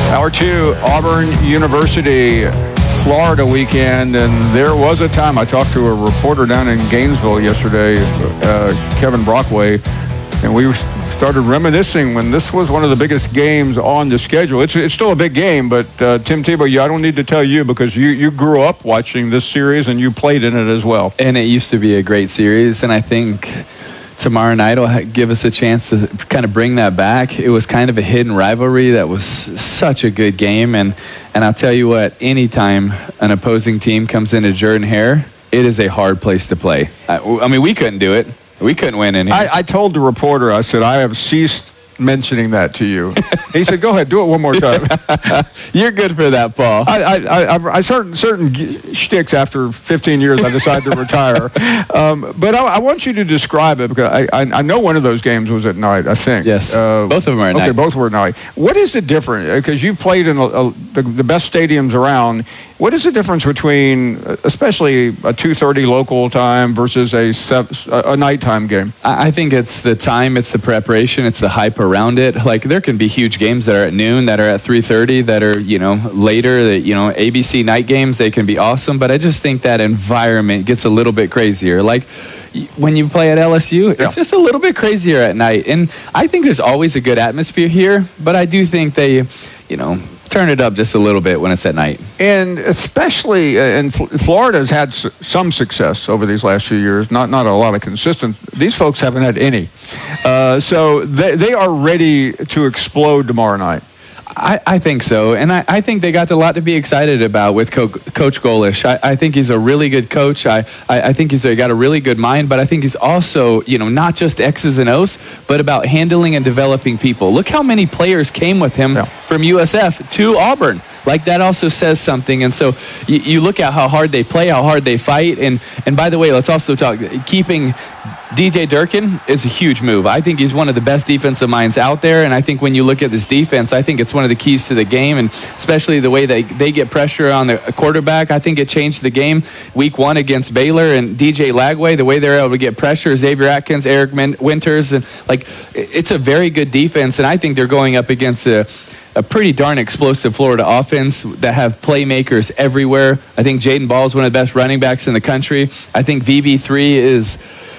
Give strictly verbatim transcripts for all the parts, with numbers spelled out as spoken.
Hour two, Auburn University, Florida weekend, and there was a time I talked to a reporter down in Gainesville yesterday, uh, Kevin Brockway, and we started reminiscing when this was one of the biggest games on the schedule. It's it's still a big game, but uh, Tim Tebow, I don't need to tell you because you, you grew up watching this series and you played in it as well. And it used to be a great series, and I think tomorrow night will give us a chance to kind of bring that back. It was kind of a hidden rivalry that was such a good game, and, and I'll tell you what, anytime an opposing team comes into Jordan-Hare, it is a hard place to play. I, I mean, we couldn't do it. We couldn't win in here. I, I told the reporter, I said, I have ceased mentioning that to you. He said, go ahead, do it one more time. You're good for that, Paul. I, I, I, I certain certain shticks after fifteen years, I decided to retire. Um, but I, I want you to describe it because I, I, I know one of those games was at night, I think. Yes, uh, both of them are at okay, night. Okay, both were at night. What is the difference? Because you played in a, a, the, the best stadiums around. What is the difference between, especially a two thirty local time versus a a nighttime game? I think it's the time, it's the preparation, it's the hype around it. Like there can be huge games that are at noon, that are at three thirty, that are, you know, later, that, you know, A B C night games, they can be awesome. But I just think that environment gets a little bit crazier. Like when you play at L S U, it's yeah. just a little bit crazier at night. And I think there's always a good atmosphere here, but I do think they, you know, turn it up just a little bit when it's at night. And especially, uh, and Florida has had s- some success over these last few years, not not a lot of consistent. These folks haven't had any. Uh, so they, they are ready to explode tomorrow night. I, I think so, and I, I think they got a lot to be excited about with Co- Coach Golish. I, I think he's a really good coach. I, I, I think he's a, got a really good mind, but I think he's also, you know, not just X's and O's, but about handling and developing people. Look how many players came with him yeah. from U S F to Auburn. Like that also says something. And so you, you look at how hard they play, how hard they fight, and and by the way, let's also talk keeping D J Durkin is a huge move. I think he's one of the best defensive minds out there, and I think when you look at this defense, I think it's one of the keys to the game, and especially the way they, they get pressure on the quarterback. I think it changed the game week one against Baylor, and D J Lagway, the way they're able to get pressure, Xavier Atkins, Eric Winters, and like it's a very good defense, and I think they're going up against a a pretty darn explosive Florida offense that have playmakers everywhere. I think Jaden Ball is one of the best running backs in the country. I think V B three is...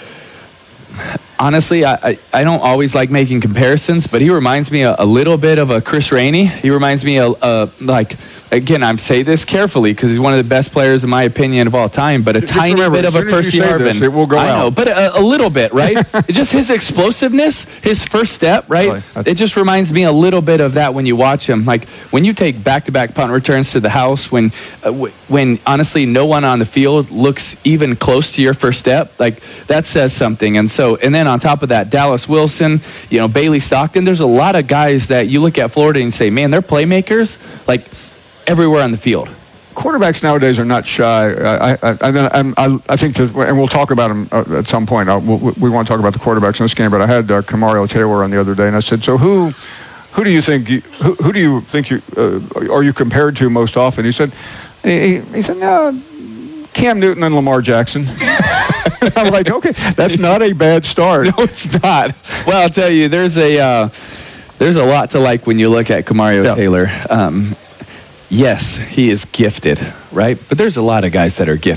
Honestly, I, I, I don't always like making comparisons, but he reminds me a, a little bit of a Chris Rainey. He reminds me of, uh, like, again, I'm say this carefully because he's one of the best players, in my opinion, of all time, but a Just tiny remember, bit of a Percy Harvin. This, it will go I out. know, but a, a little bit, right? Just his explosiveness, his first step, right? Really? It just reminds me a little bit of that when you watch him. Like, when you take back-to-back punt returns to the house, when, uh, w- when honestly no one on the field looks even close to your first step, like, that says something. And so, and then on top of that, Dallas Wilson, you know, Bailey Stockton, there's a lot of guys that you look at Florida and you say, man, they're playmakers, like, everywhere on the field. Quarterbacks nowadays are not shy. I, I, I, I, I think that, and we'll talk about them uh, at some point. Uh, we'll, we want to talk about the quarterbacks in this game, but I had uh, Kamario Taylor on the other day, and I said, so who, who do you think, you, who, who do you think you uh, are you compared to most often? He said, he, he said, no, Cam Newton and Lamar Jackson. I'm like, okay, that's not a bad start. No, it's not. Well, I'll tell you, there's a uh, there's a lot to like when you look at Kamario yeah. Taylor. Um, yes, he is gifted, right? But there's a lot of guys that are gifted.